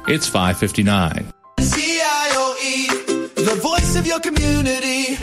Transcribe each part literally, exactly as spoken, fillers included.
It's five fifty-nine. C I O E, the voice of your community.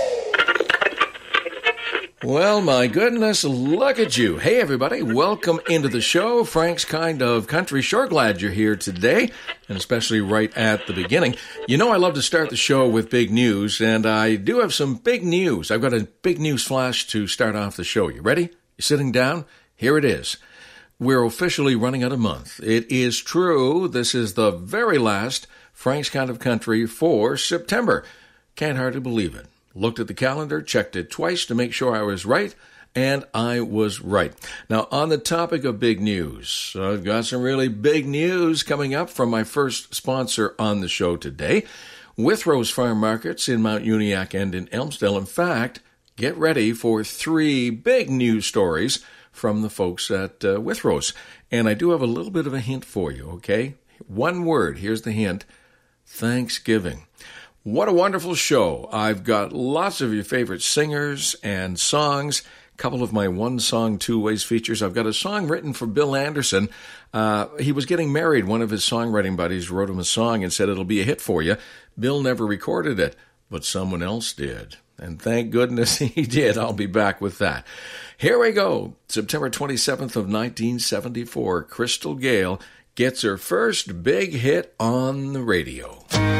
Well, my goodness, look at you. Hey, everybody. Welcome into the show. Frank's Kind of Country. Sure glad you're here today, and especially right at the beginning. You know I love to start the show with big news, and I do have some big news. I've got a big news flash to start off the show. You ready? You sitting down? Here it is. We're officially running out of month. It is true. This is the very last Frank's Kind of Country for September. Can't hardly believe it. Looked at the calendar, checked it twice to make sure I was right, and I was right. Now, on the topic of big news, I've got some really big news coming up from my first sponsor on the show today, Withrose Farm Markets in Mount Uniacke and in Elmsdale. In fact, get ready for three big news stories from the folks at uh, Withrose. And I do have a little bit of a hint for you, okay? One word, here's the hint, Thanksgiving. What a wonderful show. I've got lots of your favorite singers and songs, a couple of my one-song, two-ways features. I've got a song written for Bill Anderson. Uh, he was getting married. One of his songwriting buddies wrote him a song and said, it'll be a hit for you. Bill never recorded it, but someone else did. And thank goodness he did. I'll be back with that. Here we go. September twenty-seventh of nineteen seventy-four, Crystal Gayle gets her first big hit on the radio.